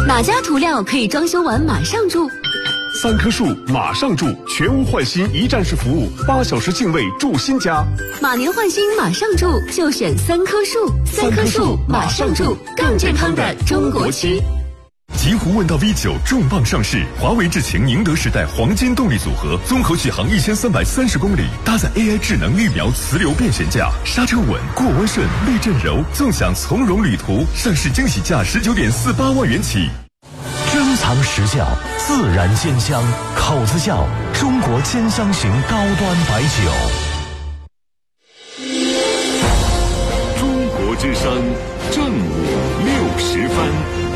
哪家涂料可以装修完马上住 ？3棵树马上住，全屋换新一站式服务，8小时净位住新家。 马年换新马上住，就选3棵树。3棵树马上住，更健康的中国区。 极狐问道 V9 重磅上市，华为智擎宁德时代黄金动力组合，综合续航1330公里，搭载 AI 智能预瞄磁流变悬架，刹车稳，过弯顺，避震柔，纵享从容旅途。上市惊喜价19.48万元起。 珍藏实窖，自然鲜香，口子窖，中国兼香型高端白酒。 中国之声正午60分。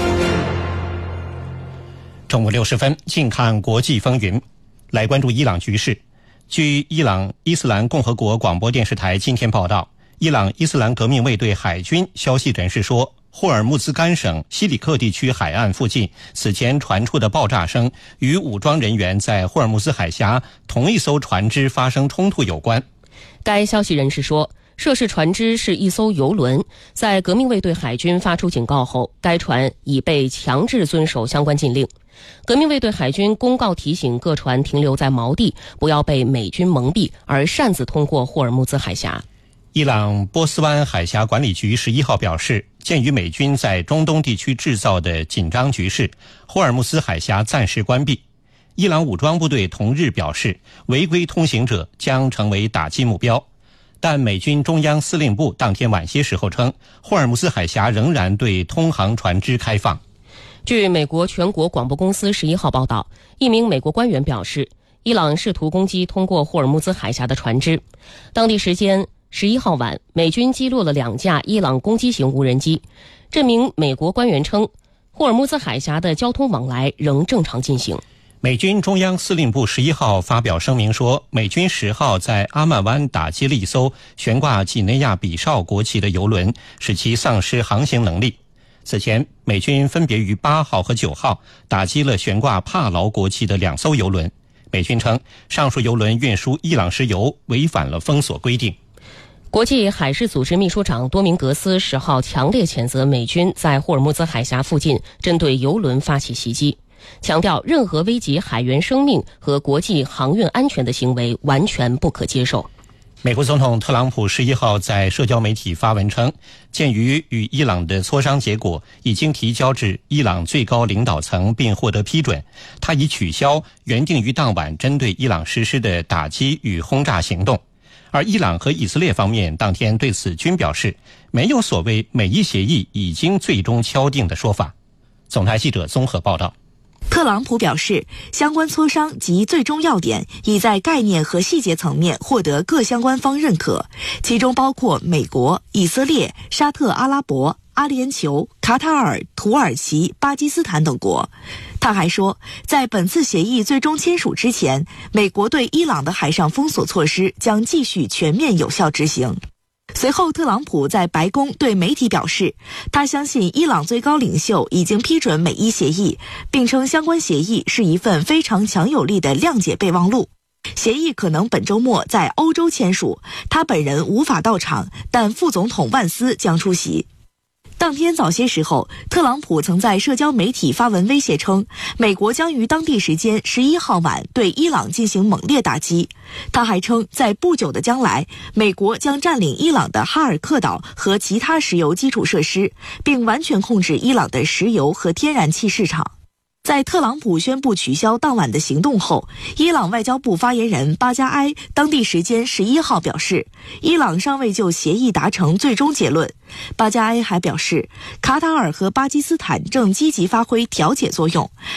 正午60分，近看国际风云。来关注伊朗局势。据伊朗伊斯兰共和国广播电视台今天报道，伊朗伊斯兰革命卫队海军消息人士说，霍尔木兹干省西里克地区海岸附近此前传出的爆炸声与武装人员在霍尔木兹海峡同一艘船只发生冲突有关。 该消息人士说，涉事船只是一艘油轮，在革命卫队海军发出警告后，该船已被强制遵守相关禁令。革命卫队海军公告提醒各船停留在锚地，不要被美军蒙蔽而擅自通过霍尔木兹海峡。 伊朗波斯湾海峡管理局11号表示，鉴于美军在中东地区制造的紧张局势，霍尔木兹海峡暂时关闭。伊朗武装部队同日表示，违规通行者将成为打击目标。但美军中央司令部当天晚些时候称，霍尔木兹海峡仍然对通航船只开放。 据美国全国广播公司11号报道，一名美国官员表示，伊朗试图攻击通过霍尔木兹海峡的船只。当地时间11号晚，美军击落了2架伊朗攻击型无人机。这名美国官员称，霍尔木兹海峡的交通往来仍正常进行。 美军中央司令部11号发表声明说，美军10号在阿曼湾打击了一艘悬挂几内亚比绍国旗的油轮，使其丧失航行能力。此前，美军分别于8号和9号打击了悬挂帕劳国旗的2艘油轮。美军称，上述油轮运输伊朗石油违反了封锁规定。 国际海事组织秘书长多明格斯10号强烈谴责美军在霍尔木兹海峡附近针对油轮发起袭击，强调任何危及海员生命和国际航运安全的行为完全不可接受。 美国总统特朗普11号在社交媒体发文称，鉴于与伊朗的磋商结果已经提交至伊朗最高领导层并获得批准，他已取消原定于当晚针对伊朗实施的打击与轰炸行动。而伊朗和以色列方面当天对此均表示，没有所谓美伊协议已经最终敲定的说法。总台记者综合报道。 特朗普表示，相关磋商及最终要点已在概念和细节层面获得各相关方认可，其中包括美国、以色列、沙特阿拉伯、阿联酋、卡塔尔、土耳其、巴基斯坦等国。他还说，在本次协议最终签署之前，美国对伊朗的海上封锁措施将继续全面有效执行。随后，特朗普在白宫对媒体表示，他相信伊朗最高领袖已经批准美伊协议，并称相关协议是一份非常强有力的谅解备忘录。协议可能本周末在欧洲签署，他本人无法到场，但副总统万斯将出席。当天早些时候，特朗普曾在社交媒体发文威胁称，美国将于当地时间11号晚对伊朗进行猛烈打击。他还称，在不久的将来，美国将占领伊朗的哈尔克岛和其他石油基础设施，并完全控制伊朗的石油和天然气市场。在特朗普宣布取消当晚的行动后，伊朗外交部发言人巴加埃当地时间11号表示，伊朗尚未就协议达成最终结论。巴加埃还表示，卡塔尔和巴基斯坦正积极发挥调解作用，